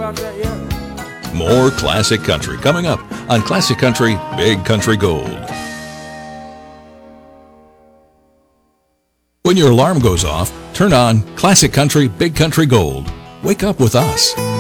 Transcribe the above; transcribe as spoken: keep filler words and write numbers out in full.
about that yet? More Classic Country coming up on Classic Country Big Country Gold. When your alarm goes off, turn on Classic Country Big Country Gold. Wake up with us.